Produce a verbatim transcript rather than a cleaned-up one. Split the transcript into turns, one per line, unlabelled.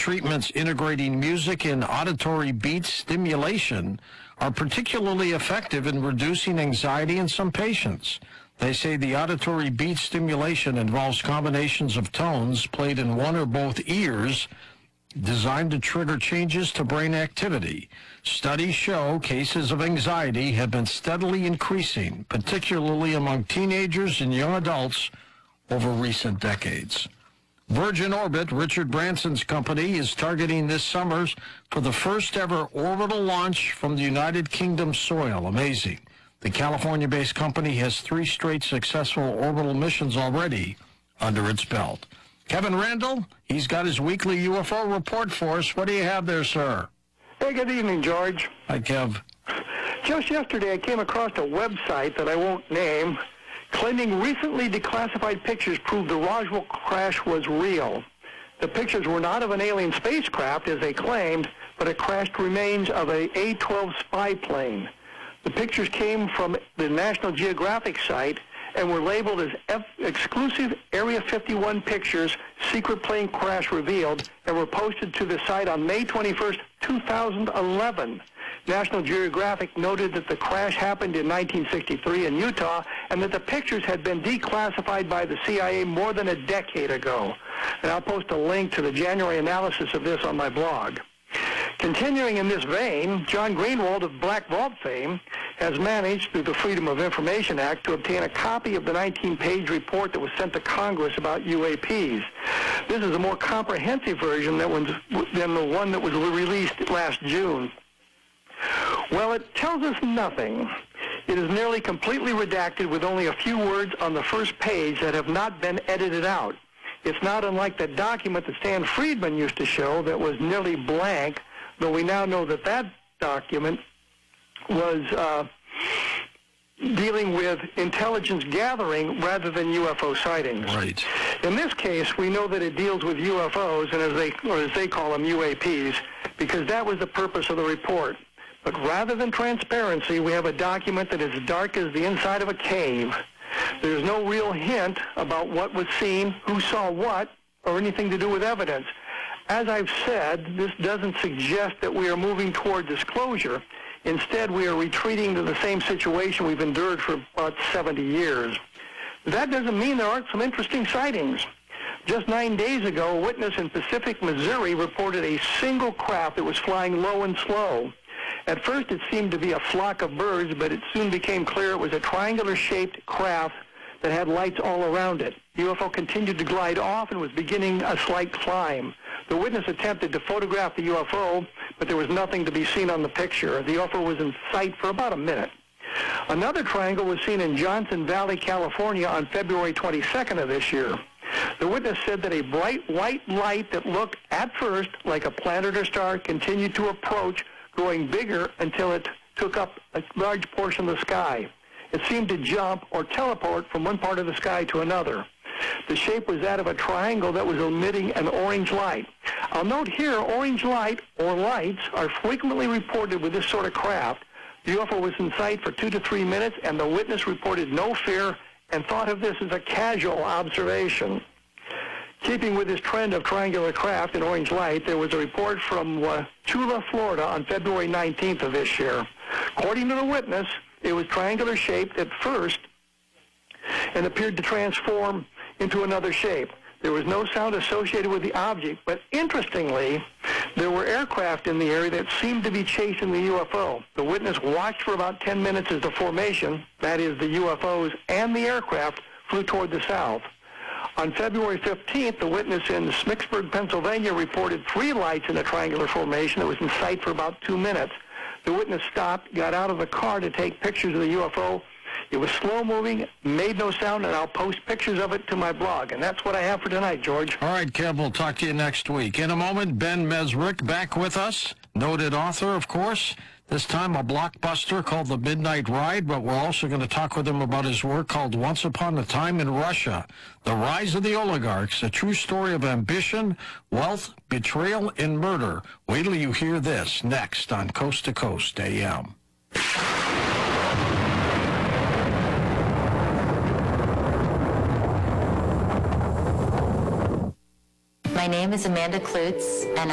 treatments integrating music and auditory beat stimulation are particularly effective in reducing anxiety in some patients. They say the auditory beat stimulation involves combinations of tones played in one or both ears designed to trigger changes to brain activity. Studies show cases of anxiety have been steadily increasing, particularly among teenagers and young adults over recent decades. Virgin Orbit, Richard Branson's company, is targeting this summer for the first ever orbital launch from the United Kingdom soil. Amazing. The California-based company has three straight successful orbital missions already under its belt. Kevin Randall, he's got his weekly U F O report for us. What do you have there, sir?
Hey, good evening, George.
Hi, Kev.
Just yesterday, I came across a website that I won't name, claiming recently declassified pictures proved the Roswell crash was real. The pictures were not of an alien spacecraft, as they claimed, but a crashed remains of a A twelve spy plane. The pictures came from the National Geographic site and were labeled as F- exclusive Area fifty-one pictures, secret plane crash revealed, and were posted to the site on May twenty-first, two thousand eleven. National Geographic noted that the crash happened in nineteen sixty-three in Utah and that the pictures had been declassified by the C I A more than a decade ago. And I'll post a link to the January analysis of this on my blog. Continuing in this vein, John Greenwald of Black Vault fame has managed, through the Freedom of Information Act, to obtain a copy of the nineteen-page report that was sent to Congress about U A Ps. This is a more comprehensive version than the one that was released last June. Well, it tells us nothing. It is nearly completely redacted with only a few words on the first page that have not been edited out. It's not unlike the document that Stan Friedman used to show that was nearly blank, though we now know that that document was uh, dealing with intelligence gathering rather than U F O sightings.
Right.
In this case, we know that it deals with U F Os, and as they, or as they call them, U A Ps, because that was the purpose of the report. But rather than transparency, we have a document that is dark as the inside of a cave. There's no real hint about what was seen, who saw what, or anything to do with evidence. As I've said, this doesn't suggest that we are moving toward disclosure. Instead, we are retreating to the same situation we've endured for about seventy years. That doesn't mean there aren't some interesting sightings. Just nine days ago, a witness in Pacific, Missouri reported a single craft that was flying low and slow. At first, it seemed to be a flock of birds, but it soon became clear it was a triangular-shaped craft that had lights all around it. The U F O continued to glide off and was beginning a slight climb. The witness attempted to photograph the U F O, but there was nothing to be seen on the picture. The U F O was in sight for about a minute. Another triangle was seen in Johnson Valley, California on February twenty-second of this year. The witness said that a bright white light that looked at first like a planet or star continued to approach, growing bigger until it took up a large portion of the sky. It seemed to jump or teleport from one part of the sky to another. The shape was that of a triangle that was emitting an orange light. I'll note here, orange light or lights are frequently reported with this sort of craft. The U F O was in sight for two to three minutes, and the witness reported no fear and thought of this as a casual observation. Keeping with this trend of triangular craft and orange light, there was a report from uh, Tula, Florida on February nineteenth of this year. According to the witness, it was triangular shaped at first and appeared to transform into another shape. There was no sound associated with the object, but interestingly, there were aircraft in the area that seemed to be chasing the U F O. The witness watched for about ten minutes as the formation, that is the U F Os and the aircraft, flew toward the south. On February fifteenth, the witness in Smicksburg, Pennsylvania, reported three lights in a triangular formation that was in sight for about two minutes. The witness stopped, got out of the car to take pictures of the U F O. It was slow-moving, made no sound, and I'll post pictures of it to my blog. And that's what I have for tonight, George.
All right, Kev, we'll talk to you next week. In a moment, Ben Mesrick back with us, noted author, of course. This time a blockbuster called The Midnight Ride, but we're also going to talk with him about his work called Once Upon a Time in Russia, The Rise of the Oligarchs, a true story of ambition, wealth, betrayal, and murder. Wait till you hear this next on Coast to Coast A M.
My name is Amanda Klutz, and